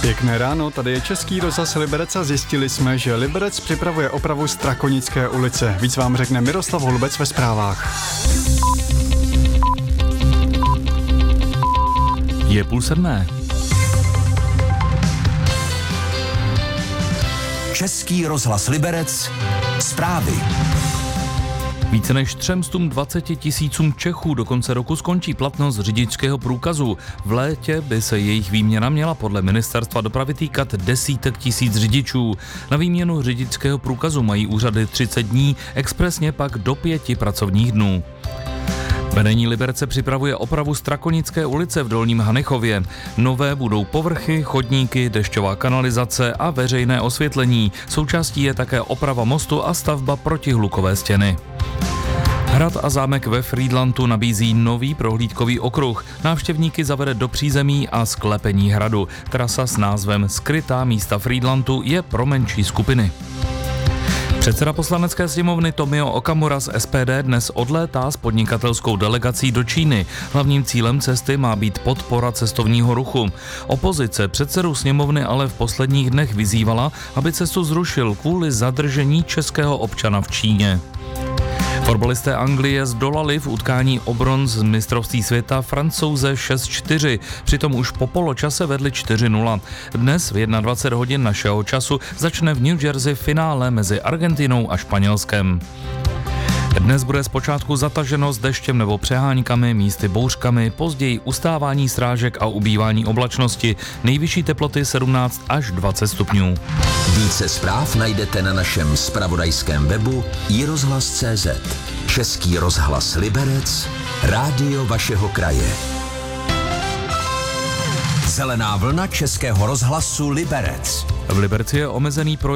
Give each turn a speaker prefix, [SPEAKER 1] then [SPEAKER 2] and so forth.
[SPEAKER 1] Pěkné ráno, tady je Český rozhlas Liberec a zjistili jsme, že Liberec připravuje opravu Strakonické ulice. Víc vám řekne Miroslav Holubec ve zprávách.
[SPEAKER 2] Je 6:30.
[SPEAKER 3] Český rozhlas Liberec, zprávy.
[SPEAKER 2] Více než 320 000 Čechů do konce roku skončí platnost řidičského průkazu. V létě by se jejich výměna měla podle ministerstva dopravy týkat desítek tisíc řidičů. Na výměnu řidičského průkazu mají úřady 30 dní, expresně pak do 5 pracovních dnů. Vedení Liberce připravuje opravu Strakonické ulice v Dolním Hanichově. Nové budou povrchy, chodníky, dešťová kanalizace a veřejné osvětlení. Součástí je také oprava mostu a stavba protihlukové stěny. Hrad a zámek ve Frýdlantu nabízí nový prohlídkový okruh. Návštěvníky zavede do přízemí a sklepení hradu. Trasa s názvem Skrytá místa Frýdlantu je pro menší skupiny. Předseda Poslanecké sněmovny Tomio Okamura z SPD dnes odlétá s podnikatelskou delegací do Číny. Hlavním cílem cesty má být podpora cestovního ruchu. Opozice předsedu sněmovny ale v posledních dnech vyzývala, aby cestu zrušil kvůli zadržení českého občana v Číně. Fotbalisté Anglie zdolali v utkání o bronz z mistrovství světa Francouze 6-4, přitom už po poločase vedli 4-0. Dnes v 21 hodin našeho času začne v New Jersey finále mezi Argentinou a Španělskem. Dnes bude zpočátku zataženo s deštěm nebo přeháňkami, místy bouřkami, později ustávání srážek a ubývání oblačnosti. Nejvyšší teploty 17 až 20 stupňů.
[SPEAKER 3] Více zpráv najdete na našem zpravodajském webu iRozhlas.cz. Český rozhlas Liberec, rádio vašeho kraje. Zelená vlna Českého rozhlasu Liberec.
[SPEAKER 2] V Liberci je omezený